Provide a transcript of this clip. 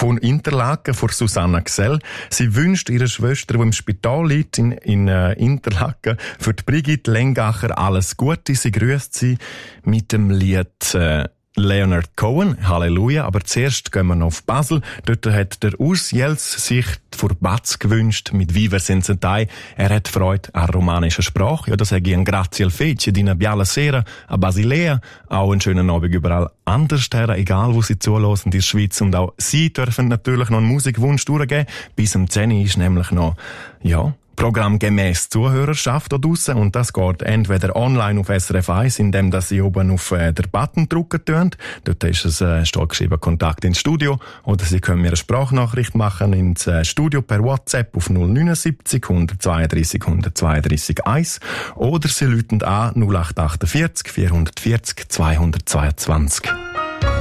von Interlaken, von Susanna Gsell. Sie wünscht ihrer Schwester, die im Spital liegt in Interlaken, für die Brigitte Lengacher alles Gute. Sie grüßt sie mit dem Lied Leonard Cohen, Halleluja. Aber zuerst gehen wir noch auf Basel. Dort hat der Urs Jels sich vor Batz gewünscht mit Viver senza tai. Er hat Freude an romanischer Sprache. Ja, das sage ich ein Grazie al Fece, dina Biala Sera, a Basilea. Auch einen schönen Abend überall anders her, egal wo sie zuhören in der Schweiz. Und auch sie dürfen natürlich noch einen Musikwunsch durchgeben. Bis um 10 ist nämlich noch, ja, programmgemäss Zuhörerschaft da draussen, und das geht entweder online auf SRF 1, indem dass Sie oben auf den Button drücken tun. Dort ist es steht geschrieben Kontakt ins Studio, oder Sie können mir eine Sprachnachricht machen ins Studio per WhatsApp auf 079 132 132 1, oder Sie rufen an 0848 440 222.